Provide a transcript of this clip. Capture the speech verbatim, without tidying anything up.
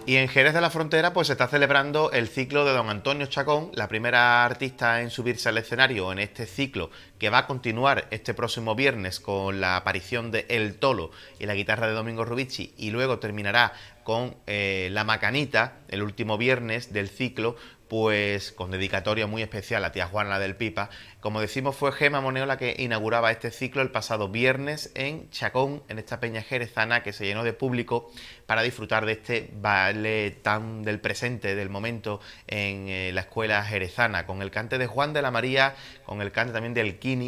Y en Jerez de la Frontera pues se está celebrando el ciclo de Don Antonio Chacón, la primera artista en subirse al escenario en este ciclo, que va a continuar este próximo viernes con la aparición de El Tolo y la guitarra de Domingo Rubici, y luego terminará con eh, La Macanita, el último viernes del ciclo, pues con dedicatoria muy especial a tía Juana del Pipa. Como decimos, fue Gema Moneo la que inauguraba este ciclo el pasado viernes en Chacón, en esta peña jerezana que se llenó de público para disfrutar de este baile tan del presente, del momento en eh, la escuela jerezana, con el cante de Juan de la María, con el cante también del Kini